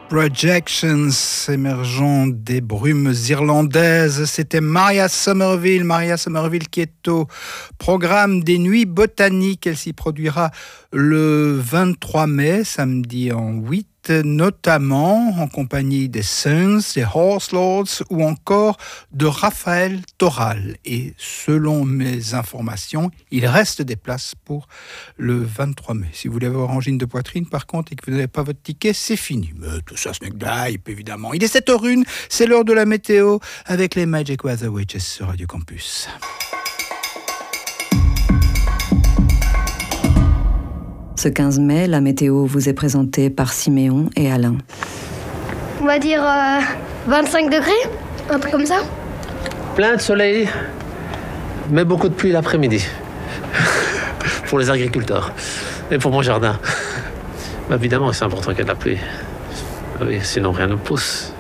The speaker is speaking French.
Projections émergeant des brumes irlandaises, c'était Maria Somerville qui est au programme des Nuits Botaniques. Elle s'y produira le 23 mai, samedi en 8, notamment en compagnie des Sons, des Horse Lords ou encore de Raphaël Toral. Et selon mes informations, il reste des places pour le 23 mai. Si vous voulez avoir angine de poitrine, par contre, et que vous n'avez pas votre ticket, c'est fini. Mais tout ça, ce n'est que de la hype, évidemment. Il est 7h01, c'est l'heure de la météo avec les Magic Weather Witches sur Radio Campus. Ce 15 mai, la météo vous est présentée par Siméon et Alain. On va dire 25 degrés, un truc comme ça. Plein de soleil, mais beaucoup de pluie l'après-midi. Pour les agriculteurs et pour mon jardin. Évidemment, c'est important qu'il y ait de la pluie. Oui, sinon rien ne pousse.